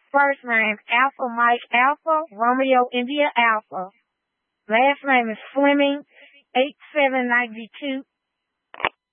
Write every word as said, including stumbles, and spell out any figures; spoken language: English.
First name Alpha Mike Alpha Romeo India Alpha. Last name is Fleming eight seven ninety two